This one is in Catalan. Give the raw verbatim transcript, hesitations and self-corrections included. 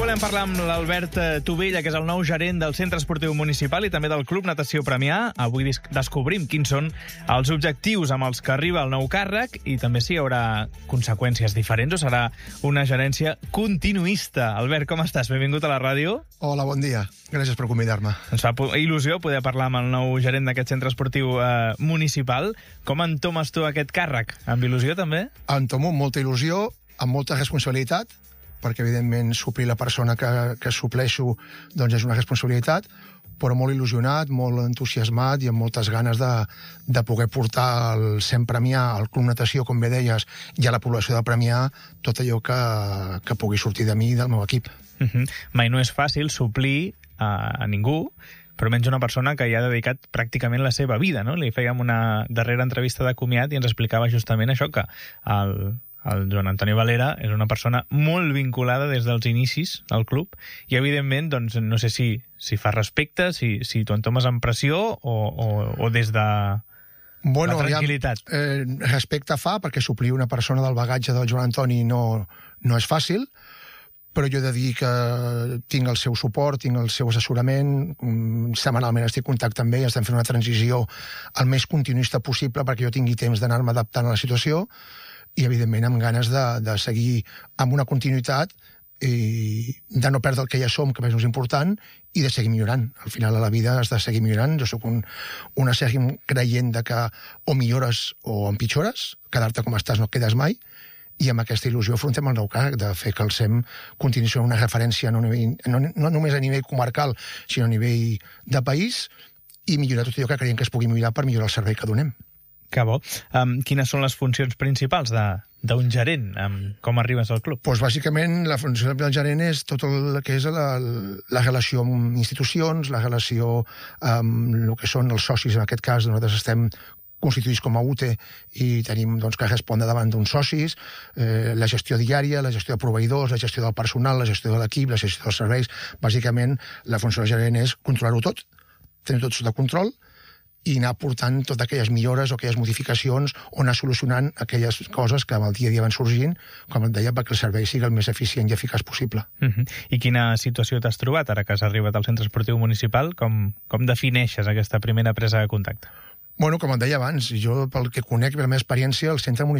volem parlar amb l'Albert Tubella, que és el nou gerent del Centre Esportiu Municipal i també del Club Natació Premià. Avui descobrim quins són els objectius amb els que arriba el nou càrrec i també si hi haurà conseqüències diferents o serà una gerència continuista. Albert, com estàs? Benvingut a la ràdio. Hola, bon dia. Gràcies per convidar-me. Ens fa il·lusió poder parlar amb el nou gerent d'aquest centre esportiu eh, municipal. Com entomes tu aquest càrrec? Amb il·lusió, també? Entomo amb molta il·lusió, amb molta responsabilitat, perquè, evidentment, suplir la persona que, que supleixo doncs és una responsabilitat, però molt il·lusionat, molt entusiasmat i amb moltes ganes de, de poder portar el cent Premià, al Club Natació, com bé deies, i a la població de Premià, tot allò que, que pugui sortir de mi i del meu equip. Uh -huh. Mai no és fàcil suplir a, a ningú, però menys una persona que hi ha dedicat pràcticament la seva vida, no? Li fèiem una darrera entrevista de comiat i ens explicava justament això, que el... El Joan Antoni Valera és una persona molt vinculada des dels inicis al club i, evidentment, doncs, no sé si, si fa respecte, si, si t'ho entomes amb pressió o, o, o des de bueno, la tranquil·litat. Ja, eh, respecte fa, perquè suplir una persona del bagatge del Joan Antoni no, no és fàcil, però jo he de dir que tinc el seu suport, tinc el seu assessorament, setmanalment estic en contacte amb ell, estem fent una transició el més continuista possible perquè jo tingui temps d'anar-me adaptant a la situació i, evidentment, amb ganes de, de seguir amb una continuïtat i de no perdre el que ja som, que és més important, i de seguir millorant. Al final, a la vida has de seguir millorant. Jo sóc un, una sèrie creient de que o millores o empitjores, quedar-te com estàs no quedes mai, i amb aquesta il·lusió afrontem el nou càrrec de fer que el S E M continuï sent una referència no, nivell, no, no només a nivell comarcal, sinó a nivell de país, i millorar tot allò que creiem que es pugui millorar per millorar el servei que donem. Que bo. Um, quines són les funcions principals d'un gerent? Um, com arribes al club? Pues, bàsicament, la funció del gerent és tot el que és la, la relació amb institucions, la relació amb el que són els socis. En aquest cas, nosaltres estem constituïts com a U T E i tenim doncs, que respondre davant d'uns socis, eh, la gestió diària, la gestió de proveïdors, la gestió del personal, la gestió de l'equip, la gestió dels serveis. Bàsicament, la funció del gerent és controlar-ho tot, tenir tot sota control, i anar portant totes aquelles millores o aquelles modificacions o anar solucionant aquelles coses que amb el dia a dia van sorgint, com et deia, perquè el servei sigui el més eficient i eficaç possible. Uh -huh. I quina situació t'has trobat ara que has arribat al centre esportiu municipal? Com, com defineixes aquesta primera presa de contacte? Bueno, com et deia abans, jo pel que conec, per la meva experiència, el centre municipal